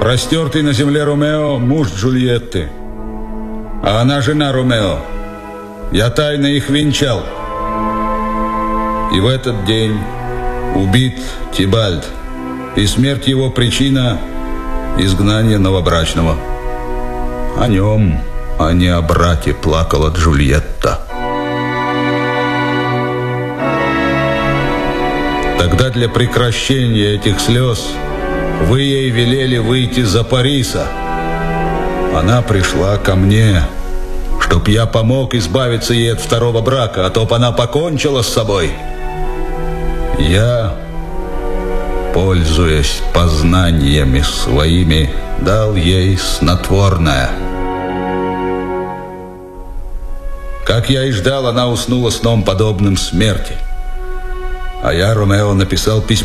Простертый на земле Ромео – муж Джульетты, а она жена Ромео. Я тайно их венчал. И в этот день убит Тибальд, и смерть его причина – изгнание новобрачного. О нем, а не о брате, плакала Джульетта. Тогда для прекращения этих слез вы ей велели выйти за Париса. Она пришла ко мне, чтоб я помог избавиться ей от второго брака, а то б она покончила с собой. Я, пользуясь познаниями своими, дал ей снотворное. Как я и ждал, она уснула сном, подобным смерти. А я, Ромео, написал письмо